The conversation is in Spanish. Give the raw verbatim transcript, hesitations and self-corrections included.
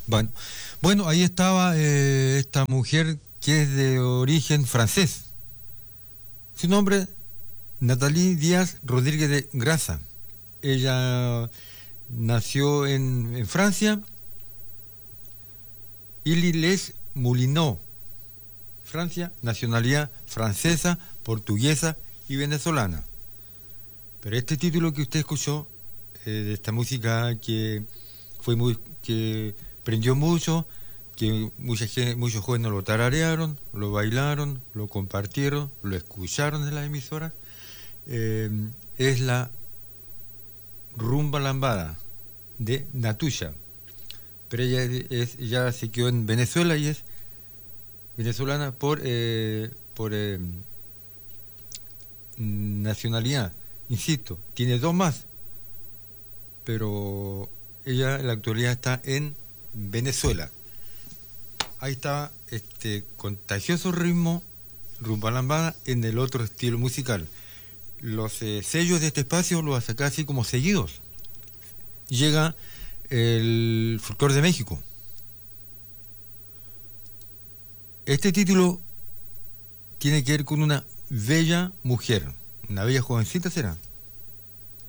Bueno, bueno, ahí estaba eh, esta mujer que es de origen francés. Su nombre, Nathalie Díaz Rodríguez de Grasa. Ella nació en, en Francia, Ille-les-Moulineaux, Francia, nacionalidad francesa, portuguesa y venezolana. Pero este título que usted escuchó, eh, de esta música que fue muy, que prendió mucho, que mucha gente, muchos jóvenes lo tararearon, lo bailaron, lo compartieron, lo escucharon en las emisoras, eh, es la Rumba Lambada de Natuya. Pero ella es, ya se quedó en Venezuela y es venezolana por, eh, por eh, nacionalidad. Insisto, tiene dos más, pero ella en la actualidad está en Venezuela. Ahí está este contagioso ritmo rumba lambada en el otro estilo musical. Los eh, sellos de este espacio los va a sacar así como seguidos. Llega el folclore de México. Este título tiene que ver con una bella mujer, una bella jovencita será,